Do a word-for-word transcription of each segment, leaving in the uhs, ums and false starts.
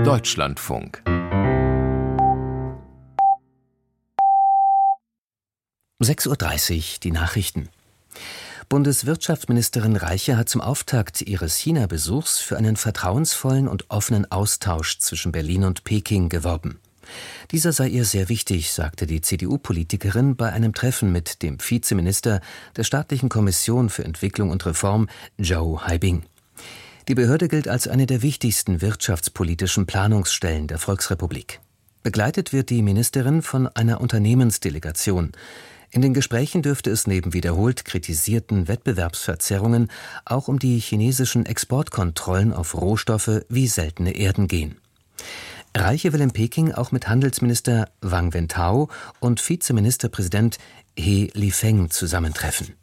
Deutschlandfunk. sechs Uhr dreißig, die Nachrichten. Bundeswirtschaftsministerin Reiche hat zum Auftakt ihres China-Besuchs für einen vertrauensvollen und offenen Austausch zwischen Berlin und Peking geworben. Dieser sei ihr sehr wichtig, sagte die C D U-Politikerin bei einem Treffen mit dem Vizeminister der Staatlichen Kommission für Entwicklung und Reform, Zhou Haibing. Die Behörde gilt als eine der wichtigsten wirtschaftspolitischen Planungsstellen der Volksrepublik. Begleitet wird die Ministerin von einer Unternehmensdelegation. In den Gesprächen dürfte es neben wiederholt kritisierten Wettbewerbsverzerrungen auch um die chinesischen Exportkontrollen auf Rohstoffe wie seltene Erden gehen. Reiche will in Peking auch mit Handelsminister Wang Wentao und Vizeministerpräsident He Lifeng zusammentreffen.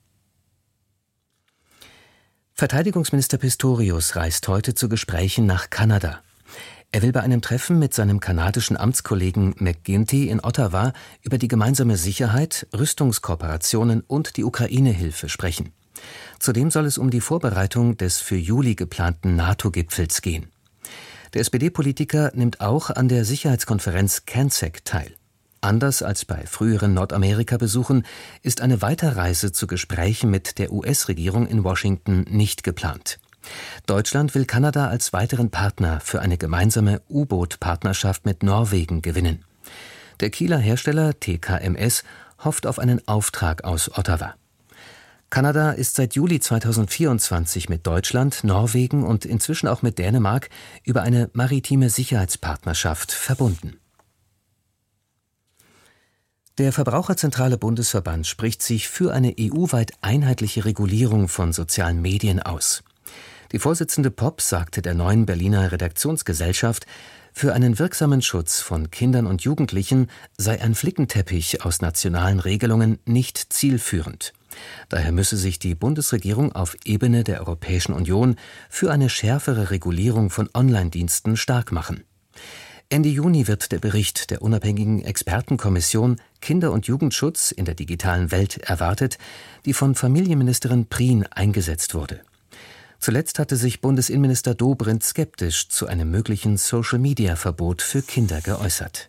Verteidigungsminister Pistorius reist heute zu Gesprächen nach Kanada. Er will bei einem Treffen mit seinem kanadischen Amtskollegen McGuinty in Ottawa über die gemeinsame Sicherheit, Rüstungskooperationen und die Ukraine-Hilfe sprechen. Zudem soll es um die Vorbereitung des für Juli geplanten NATO-Gipfels gehen. Der S P D-Politiker nimmt auch an der Sicherheitskonferenz CANSEC teil. Anders als bei früheren Nordamerika-Besuchen ist eine Weiterreise zu Gesprächen mit der U S-Regierung in Washington nicht geplant. Deutschland will Kanada als weiteren Partner für eine gemeinsame U-Boot-Partnerschaft mit Norwegen gewinnen. Der Kieler Hersteller T K M S hofft auf einen Auftrag aus Ottawa. Kanada ist seit Juli zweitausendvierundzwanzig mit Deutschland, Norwegen und inzwischen auch mit Dänemark über eine maritime Sicherheitspartnerschaft verbunden. Der Verbraucherzentrale Bundesverband spricht sich für eine E U-weit einheitliche Regulierung von sozialen Medien aus. Die Vorsitzende Popp sagte der neuen Berliner Redaktionsgesellschaft, für einen wirksamen Schutz von Kindern und Jugendlichen sei ein Flickenteppich aus nationalen Regelungen nicht zielführend. Daher müsse sich die Bundesregierung auf Ebene der Europäischen Union für eine schärfere Regulierung von Online-Diensten stark machen. Ende Juni wird der Bericht der unabhängigen Expertenkommission Kinder- und Jugendschutz in der digitalen Welt erwartet, die von Familienministerin Prien eingesetzt wurde. Zuletzt hatte sich Bundesinnenminister Dobrindt skeptisch zu einem möglichen Social-Media-Verbot für Kinder geäußert.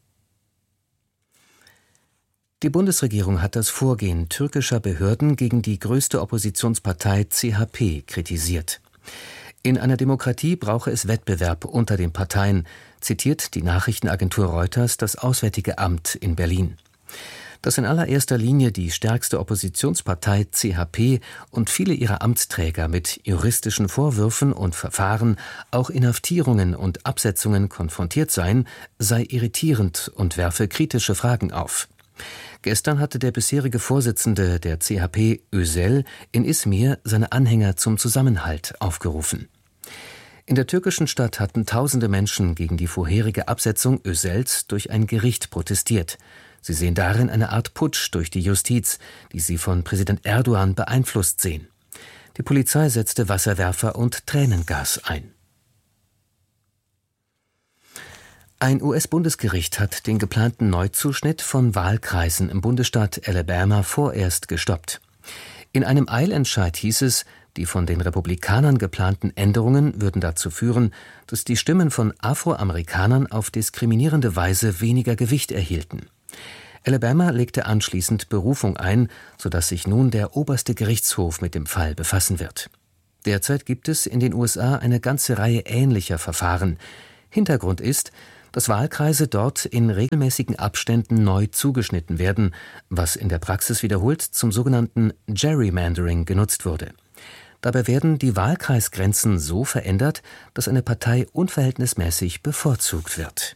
Die Bundesregierung hat das Vorgehen türkischer Behörden gegen die größte Oppositionspartei C H P kritisiert. In einer Demokratie brauche es Wettbewerb unter den Parteien, zitiert die Nachrichtenagentur Reuters das Auswärtige Amt in Berlin. Dass in allererster Linie die stärkste Oppositionspartei C H P und viele ihrer Amtsträger mit juristischen Vorwürfen und Verfahren, auch Inhaftierungen und Absetzungen konfrontiert seien, sei irritierend und werfe kritische Fragen auf. Gestern hatte der bisherige Vorsitzende der C H P, Özel, in Izmir seine Anhänger zum Zusammenhalt aufgerufen. In der türkischen Stadt hatten tausende Menschen gegen die vorherige Absetzung Özels durch ein Gericht protestiert. Sie sehen darin eine Art Putsch durch die Justiz, die sie von Präsident Erdogan beeinflusst sehen. Die Polizei setzte Wasserwerfer und Tränengas ein. Ein U S-Bundesgericht hat den geplanten Neuzuschnitt von Wahlkreisen im Bundesstaat Alabama vorerst gestoppt. In einem Eilentscheid hieß es, die von den Republikanern geplanten Änderungen würden dazu führen, dass die Stimmen von Afroamerikanern auf diskriminierende Weise weniger Gewicht erhielten. Alabama legte anschließend Berufung ein, sodass sich nun der oberste Gerichtshof mit dem Fall befassen wird. Derzeit gibt es in den U S A eine ganze Reihe ähnlicher Verfahren. Hintergrund ist, dass Wahlkreise dort in regelmäßigen Abständen neu zugeschnitten werden, was in der Praxis wiederholt zum sogenannten Gerrymandering genutzt wurde. Dabei werden die Wahlkreisgrenzen so verändert, dass eine Partei unverhältnismäßig bevorzugt wird.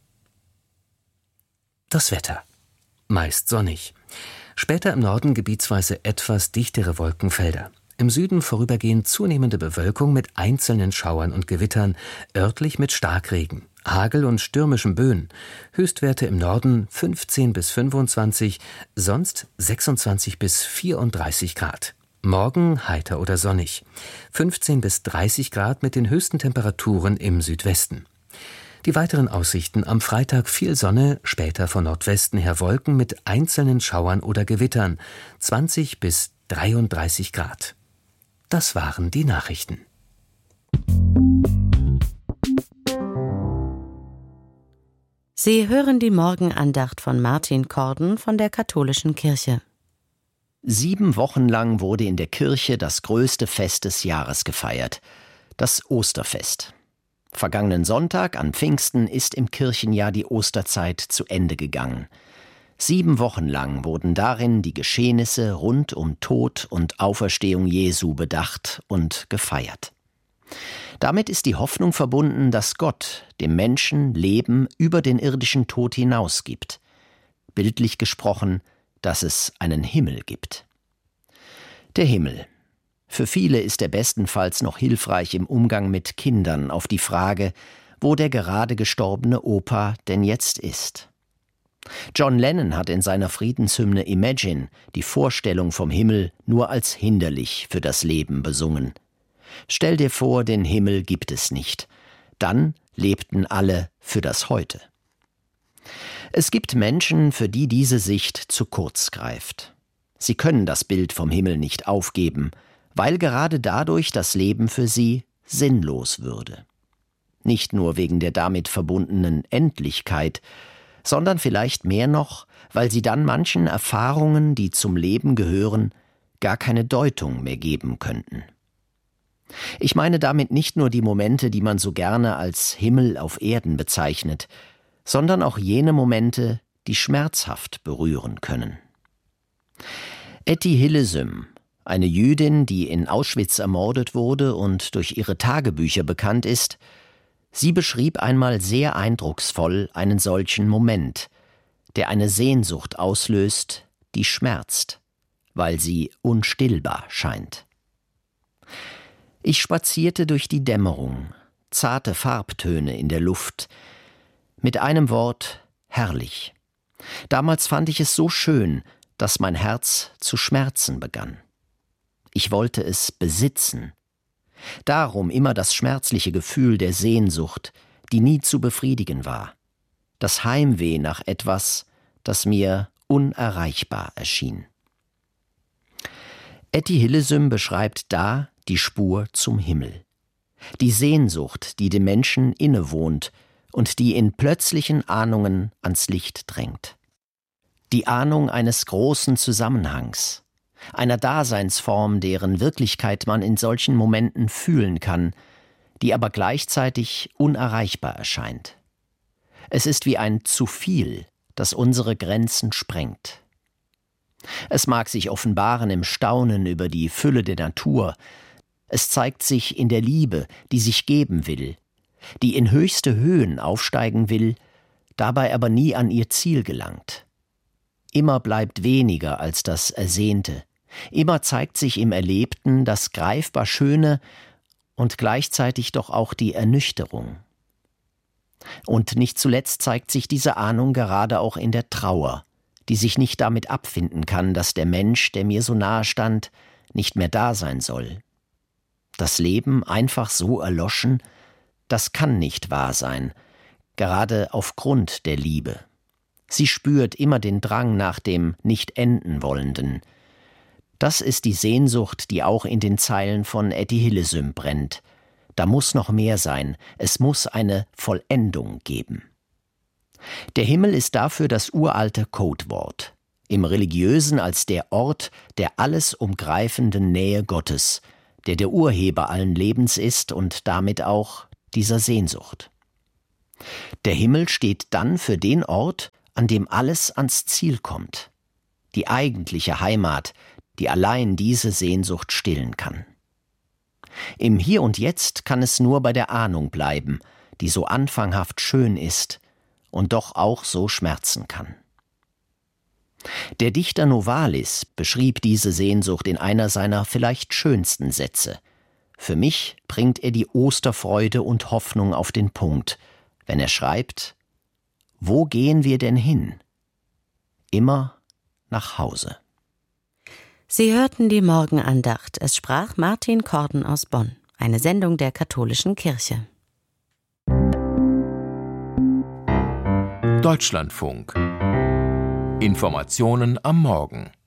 Das Wetter. Meist sonnig. Später im Norden gebietsweise etwas dichtere Wolkenfelder. Im Süden vorübergehend zunehmende Bewölkung mit einzelnen Schauern und Gewittern, örtlich mit Starkregen, Hagel und stürmischen Böen. Höchstwerte im Norden fünfzehn bis fünfundzwanzig, sonst sechsundzwanzig bis vierunddreißig Grad. Morgen heiter oder sonnig. fünfzehn bis dreißig Grad mit den höchsten Temperaturen im Südwesten. Die weiteren Aussichten: am Freitag viel Sonne, später von Nordwesten her Wolken mit einzelnen Schauern oder Gewittern, zwanzig bis dreiunddreißig Grad. Das waren die Nachrichten. Sie hören die Morgenandacht von Martin Korden von der Katholischen Kirche. Sieben Wochen lang wurde in der Kirche das größte Fest des Jahres gefeiert, das Osterfest. Vergangenen Sonntag an Pfingsten ist im Kirchenjahr die Osterzeit zu Ende gegangen. Sieben Wochen lang wurden darin die Geschehnisse rund um Tod und Auferstehung Jesu bedacht und gefeiert. Damit ist die Hoffnung verbunden, dass Gott dem Menschen Leben über den irdischen Tod hinaus gibt. Bildlich gesprochen, dass es einen Himmel gibt. Der Himmel. Für viele ist er bestenfalls noch hilfreich im Umgang mit Kindern auf die Frage, wo der gerade gestorbene Opa denn jetzt ist. John Lennon hat in seiner Friedenshymne Imagine die Vorstellung vom Himmel nur als hinderlich für das Leben besungen. Stell dir vor, den Himmel gibt es nicht. Dann lebten alle für das Heute. Es gibt Menschen, für die diese Sicht zu kurz greift. Sie können das Bild vom Himmel nicht aufgeben, weil gerade dadurch das Leben für sie sinnlos würde. Nicht nur wegen der damit verbundenen Endlichkeit, sondern vielleicht mehr noch, weil sie dann manchen Erfahrungen, die zum Leben gehören, gar keine Deutung mehr geben könnten. Ich meine damit nicht nur die Momente, die man so gerne als Himmel auf Erden bezeichnet, sondern auch jene Momente, die schmerzhaft berühren können. Etty Hillesum, eine Jüdin, die in Auschwitz ermordet wurde und durch ihre Tagebücher bekannt ist, sie beschrieb einmal sehr eindrucksvoll einen solchen Moment, der eine Sehnsucht auslöst, die schmerzt, weil sie unstillbar scheint. Ich spazierte durch die Dämmerung, zarte Farbtöne in der Luft, mit einem Wort herrlich. Damals fand ich es so schön, dass mein Herz zu schmerzen begann. Ich wollte es besitzen. Darum immer das schmerzliche Gefühl der Sehnsucht, die nie zu befriedigen war. Das Heimweh nach etwas, das mir unerreichbar erschien. Etty Hillesum beschreibt da die Spur zum Himmel. Die Sehnsucht, die dem Menschen innewohnt und die in plötzlichen Ahnungen ans Licht drängt. Die Ahnung eines großen Zusammenhangs, einer Daseinsform, deren Wirklichkeit man in solchen Momenten fühlen kann, die aber gleichzeitig unerreichbar erscheint. Es ist wie ein Zu viel, das unsere Grenzen sprengt. Es mag sich offenbaren im Staunen über die Fülle der Natur. Es zeigt sich in der Liebe, die sich geben will, die in höchste Höhen aufsteigen will, dabei aber nie an ihr Ziel gelangt. Immer bleibt weniger als das Ersehnte. Immer zeigt sich im Erlebten das greifbar Schöne und gleichzeitig doch auch die Ernüchterung. Und nicht zuletzt zeigt sich diese Ahnung gerade auch in der Trauer, die sich nicht damit abfinden kann, dass der Mensch, der mir so nahe stand, nicht mehr da sein soll. Das Leben einfach so erloschen, das kann nicht wahr sein, gerade aufgrund der Liebe. Sie spürt immer den Drang nach dem nicht enden wollenden. Das ist die Sehnsucht, die auch in den Zeilen von Etty Hillesum brennt. Da muss noch mehr sein, es muss eine Vollendung geben. Der Himmel ist dafür das uralte Codewort, im Religiösen als der Ort der alles umgreifenden Nähe Gottes, der der Urheber allen Lebens ist und damit auch dieser Sehnsucht. Der Himmel steht dann für den Ort, an dem alles ans Ziel kommt, die eigentliche Heimat, die allein diese Sehnsucht stillen kann. Im Hier und Jetzt kann es nur bei der Ahnung bleiben, die so anfanghaft schön ist und doch auch so schmerzen kann. Der Dichter Novalis beschrieb diese Sehnsucht in einer seiner vielleicht schönsten Sätze. Für mich bringt er die Osterfreude und Hoffnung auf den Punkt, wenn er schreibt: Wo gehen wir denn hin? Immer nach Hause. Sie hörten die Morgenandacht. Es sprach Martin Korden aus Bonn. Eine Sendung der Katholischen Kirche. Deutschlandfunk. Informationen am Morgen.